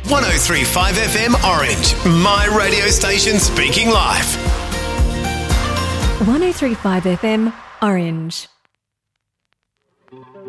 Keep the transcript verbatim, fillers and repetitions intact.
one oh three point five F M Orange, my radio station speaking live. one oh three point five F M Orange.